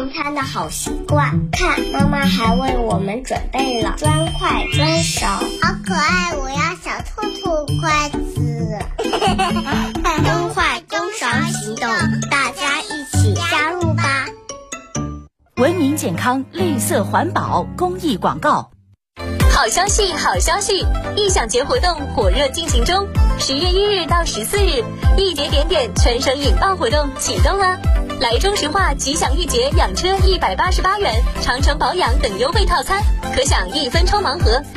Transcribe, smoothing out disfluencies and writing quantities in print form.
用餐的好习惯。看，妈妈还为我们准备了砖块、砖勺， 好可爱！我要小兔兔筷子。 公筷公勺行动，大家一起加入吧！ 文明健康、绿色环保公益广告。 好消息，好消息！异想节活动火热进行中，10月1日到14日，一节点点全省引爆活动启动啦！来中石化吉祥一节养车188元，长城保养等优惠套餐，可享1分抽盲盒。